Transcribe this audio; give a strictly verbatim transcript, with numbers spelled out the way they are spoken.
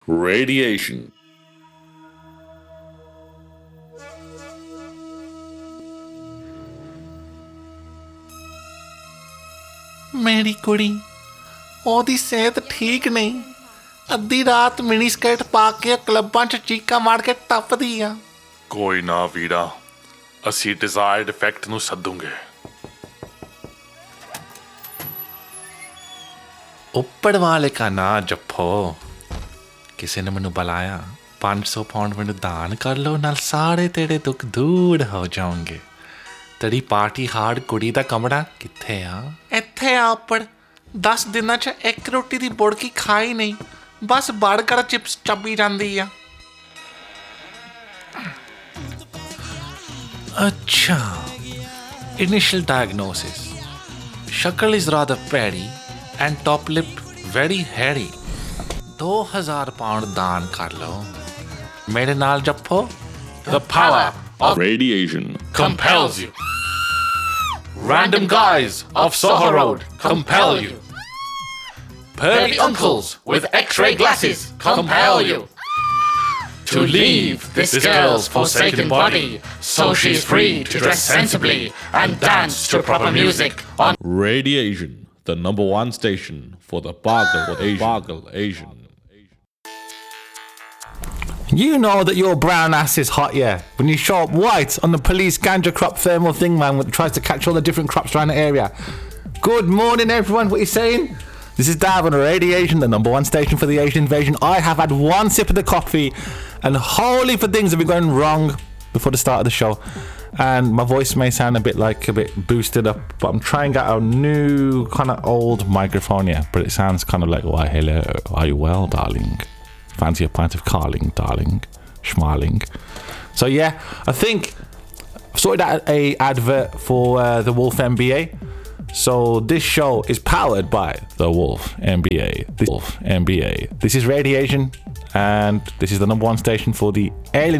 Radiation. ਮੇਰੀ ਕੁੜੀ ਉਹਦੀ ਸਿਹਤ ਠੀਕ ਨਹੀਂ। ਅੱਧੀ ਰਾਤ ਮਿਨੀ ਸਕਰਟ ਪਾ ਕੇ ਕਲੱਬਾਂ 'ਚ ਚੀਕਾਂ ਮਾਰ ਕੇ ਟੱਪਦੀ ਆ। ਕੋਈ ਨਾ ਵੀਰਾ, ਅਸੀਂ ਡਿਜ਼ਾਇਰਡ ਇਫੈਕਟ ਨੂੰ ਸੱਦੂਗੇ। ਉੱਪਰ ਵਾਲੇ ਕਾ ਨਾਂ ਜਪੋ। ਕਿਸੇ ਨੇ ਮੈਨੂੰ ਬੁਲਾਇਆ, ਪੰਜ ਸੌ ਪਾਉਂਡ ਮੈਨੂੰ ਦਾਨ ਕਰ ਲਓ, ਨਾਲ ਸਾਰੇ ਤੇਰੇ ਦੁੱਖ ਦੂਰ ਹੋ ਜਾਣਗੇ। ਤੇਰੀ ਪਾਰਟੀ ਹਾਰਡ ਕੁੜੀ ਦਾ ਕਮਰਾ ਕਿੱਥੇ ਆ? ਇੱਥੇ ਆ ਉੱਪਰ। ਦਸ ਦਿਨਾਂ 'ਚ ਇੱਕ ਰੋਟੀ ਦੀ ਬੁੜਕੀ ਖਾਈ ਨਹੀਂ, ਬਸ ਬਰਗਰ ਚਿਪਸ ਚੱਬੀ ਜਾਂਦੀ ਆ। ਅੱਛਾ, ਇਨੀਸ਼ੀਅਲ ਡਾਇਗਨੋਸਿਸ, ਸ਼ਕਲ ਇਜ਼ ਰਾਦਰ ਪੈਰੀ and top lip very Harry. ਦੋ ਹਜ਼ਾਰ ਪਾਉਂਡ ਦਾਨ ਕਰ ਲਓ। ਮੇਰੇ ਨਾਲ ਜੱਫੋ। The power of Radiation. compels you. Random guys of Soho Road compel you. Pervy uncles with x-ray glasses compel you to leave this girl's forsaken body so she's free to dress sensibly and dance to proper music on Radiation, the number one station for the Bargle Asian. Bargle Asian. You know that your brown ass is hot, yeah, when you show up white on the police ganja crop thermal thing, man, that tries to catch all the different crops around the area. Good morning, everyone. What are you saying? This is Dav on Radiation, the number one station for the Asian invasion. I have had one sip of the coffee, and holy for things have been going wrong before the start of the show. And my voice may sound a bit like a bit boosted up, but I'm trying out a new kind of old microphone here, but it sounds kind of like, why, hello, are you well, darling? Fancy a pint of Carling, darling, schmarling. So yeah, I think I've sorted out a advert for uh, the Wolf M B A. So this show is powered by the Wolf M B A. The Wolf M B A. This is Radiation, and this is the number one station for the alien